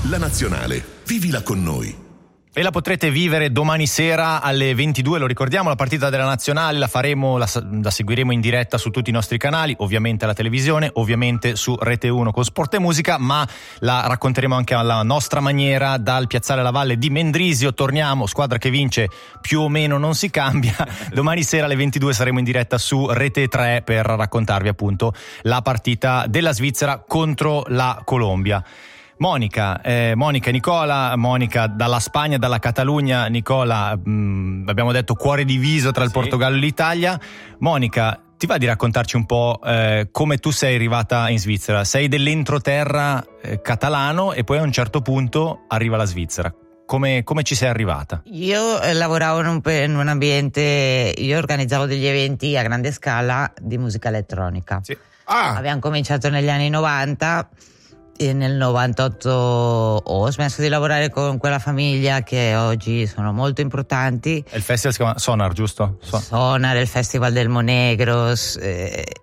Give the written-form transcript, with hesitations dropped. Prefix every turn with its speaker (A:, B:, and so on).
A: La nazionale, vivila con noi.
B: E la potrete vivere domani sera alle 22, lo ricordiamo, la partita della nazionale la seguiremo in diretta su tutti i nostri canali, ovviamente alla televisione, ovviamente su Rete 1 con Sport e Musica, ma la racconteremo anche alla nostra maniera dal Piazzale La Valle di Mendrisio. Torniamo, squadra che vince più o meno non si cambia. Domani sera alle 22 saremo in diretta su Rete 3 per raccontarvi appunto la partita della Svizzera contro la Colombia. Monica e Nicola, Monica dalla Spagna, dalla Catalogna, Nicola abbiamo detto cuore diviso tra il Portogallo e l'Italia. Monica, ti va di raccontarci un po' come tu sei arrivata in Svizzera? Sei dell'entroterra catalano e poi a un certo punto arriva la Svizzera. Come ci sei arrivata?
C: Io lavoravo in un ambiente, io organizzavo degli eventi a grande scala di musica elettronica.
B: Sì.
C: Abbiamo cominciato negli anni 90 e nel 98 ho smesso di lavorare con quella famiglia che oggi sono molto importanti.
B: Il festival si chiama Sonar, giusto?
C: Sonar, il Festival del Monegros,